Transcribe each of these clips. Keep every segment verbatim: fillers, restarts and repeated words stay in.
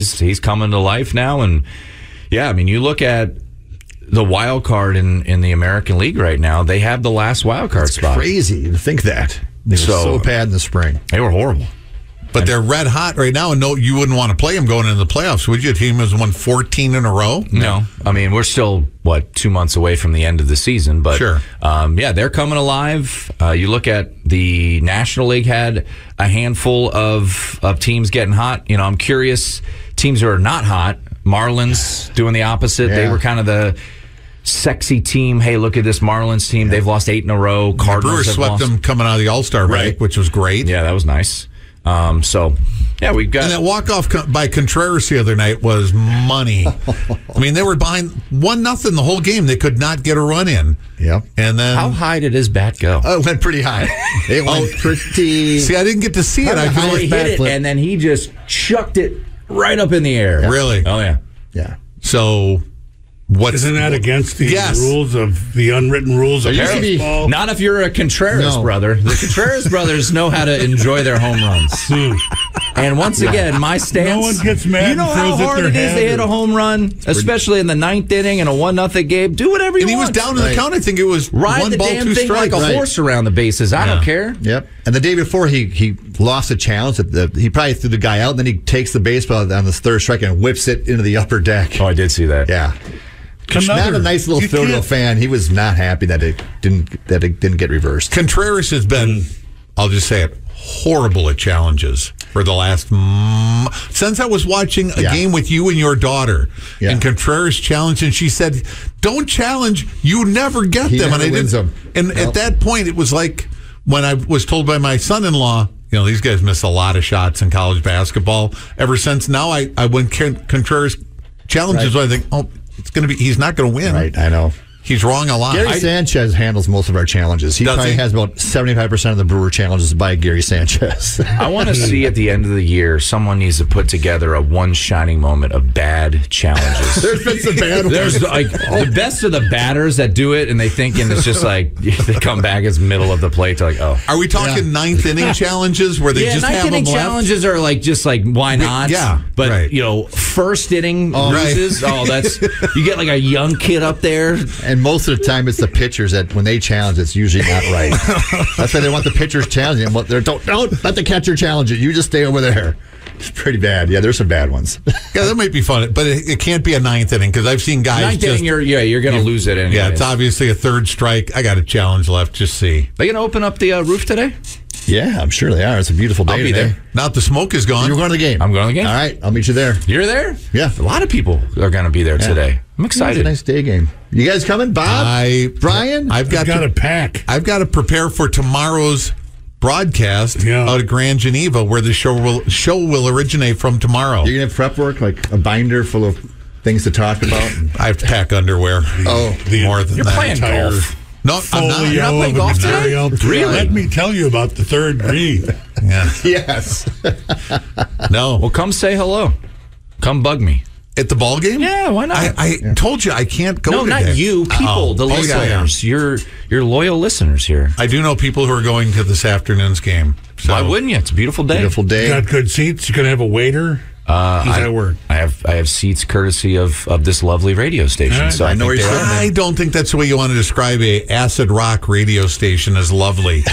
he's coming to life now. And yeah, I mean, you look at the wild card in, in the American League right now, they have the last wild card It's spot. crazy to think that. They were so, so bad in the spring. They were horrible. But they're red hot right now, and no, you wouldn't want to play them going into the playoffs, would you? A team has won fourteen in a row? No. I mean, we're still, what, two months away from the end of the season. But, sure. um, yeah, they're coming alive. Uh, you look at the National League had a handful of, of teams getting hot. You know, I'm curious, teams who are not hot, Marlins doing the opposite. Yeah. They were kind of the sexy team. Hey, look at this Marlins team. Yeah. They've lost eight in a row. Cardinals the Brewers have swept lost. them coming out of the All-Star break, Right. which was great. Yeah, that was nice. Um, so, yeah, we've got... And that walk-off by Contreras the other night was money. I mean, they were behind one nothing the whole game. They could not get a run in. Yep. And then... How high did his bat go? Oh, it went pretty high. It went pretty... See, I didn't get to see it. I How could he hit it, and then he just chucked it right up in the air. Really? Oh, yeah. Yeah. So... What Isn't that against the yes. rules of the unwritten rules of baseball? Not if you're a Contreras No. brother. The Contreras brothers know how to enjoy their home runs. Hmm. And once again, my stance. No one gets mad You know and how throws at hard their it is head to hit or- a home run, especially in the ninth inning in a one nothing game. Do whatever you And he was want. down in the Right. count. I think it was Ride one the ball, damn two thing strikes. like a Right. horse around the bases. I Yeah. don't care. Yep. And the day before, he he lost a challenge. The, he probably threw the guy out, and then he takes the baseball on the third strike and whips it into the upper deck. Oh, I did see that. Yeah. Another- Not a nice little you throw to a can't- fan. He was not happy that it didn't that it didn't get reversed. Contreras has been, I'll just say it, horrible at challenges for the last mm, since I was watching a Yeah. game with you and your daughter. Yeah. And Contreras challenged, and she said, "Don't challenge. You never get He them." never and I wins didn't. them. And Nope. at that point, it was like when I was told by my son-in-law, you know, these guys miss a lot of shots in college basketball. Ever since now, I, I when Contreras challenges, Right. I think, oh, it's going to be. He's not going to win. Right, I know. He's wrong a lot. Gary I- Sanchez handles most of our challenges. He Does probably he? has about seventy-five percent of the Brewer challenges by Gary Sanchez. I want to see at the end of the year, someone needs to put together a one shining moment of bad challenges. There's been some bad ones. There's like the best of the batters that do it, and they think, and it's just like they come back as middle of the plate to like, oh. Are we talking Yeah. ninth inning challenges where they Yeah, just ninth have them inning left? challenges are like just like why not? yeah, but right. you know, first inning Oh, right. loses. Oh, that's you get like a young kid up there. And most of the time, it's the pitchers that when they challenge, it's usually not right. That's why they want the pitchers challenging them. They're, don't, don't let the catcher challenge it. You just stay over there. It's pretty bad. Yeah, there's some bad ones. Yeah, that might be fun, but it, it can't be a ninth inning because I've seen guys Ninth just. inning, you're yeah, you're gonna lose it anyway. yeah, it's obviously a third strike. I got a challenge left. Just see. They gonna open up the uh, roof today? Yeah, I'm sure they are. It's a beautiful day I'll be today. there. Now that the smoke is gone. You're going to the game. I'm going to the game. All right, I'll meet you there. You're there? Yeah. A lot of people are gonna be there Yeah. today. I'm It's excited. a nice day game. You guys coming, Bob? I Brian? I've got, I've got to, a pack. I've got to prepare for tomorrow's broadcast Yeah. out of Grand Geneva, where the show will show will originate from tomorrow. You're going to have prep work, like a binder full of things to talk about? I have to pack underwear. Oh. The- more than You're that. playing entire golf. No, I'm not. folio You're not playing of golf today? material. Really? Let me tell you about the third green. Yeah. Yes. No. Well, come say hello. Come bug me. At the ball game? Yeah, why not? I, I told you I can't go. no, today. not you. People, Oh. the Oh, yeah, yeah. listeners. You're you're loyal listeners here. I do know people who are going to this afternoon's game. So Why wouldn't you? It's a beautiful day. Beautiful day. Got good seats. You're going to have a waiter. Uh, Does I, that work? I have I have seats courtesy of, of this lovely radio station. All right. So I, I know think where they you're are. I don't think that's the way you want to describe a acid rock radio station as lovely.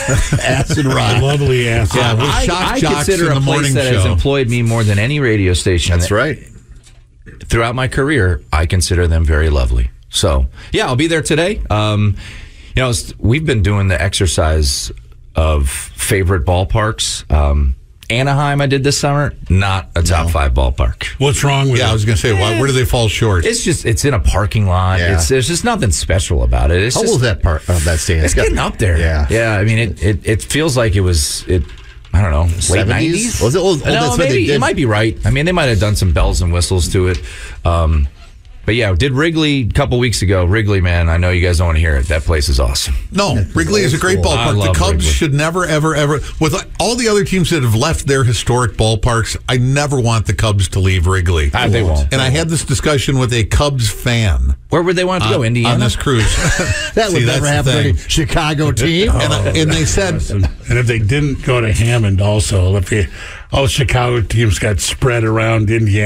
Acid A rock. lovely ass. Yeah, with I, shock I jocks consider in a the place morning that has show. employed me more than any radio station. That's right. Throughout my career, I consider them very lovely. So, yeah, I'll be there today. Um, you know, it's- we've been doing the exercise of favorite ballparks. Um, Anaheim, I did this summer, not a top five ballpark. What's wrong with Yeah, it? I was going to say, why, where do they fall short? It's just, it's in a parking lot. Yeah. It's There's just nothing special about it. It's How just, old is that part of that stadium? It's got- getting up there. Yeah. Yeah, I mean, it, it, it feels like it was, it. I don't know, late seventies? nineties? Was it old- old- No, that's what they maybe, did. you might be right. I mean, they might have done some bells and whistles to it. Um, but yeah, did Wrigley a couple weeks ago. Wrigley, man, I know you guys don't want to hear it. That place is awesome. No, Wrigley is a great old school. ballpark. I The love Cubs Wrigley. should never, ever, ever, with all the other teams that have left their historic ballparks, I never want the Cubs to leave Wrigley. Ah, they won't. And I had this discussion with a Cubs fan Where would they want to go? on, Indiana? on this cruise. That would See, never that's happen the to any thing. Chicago team. And, I- and they said, And, and if they didn't go to Hammond also, if you, all Chicago teams got spread around Indiana.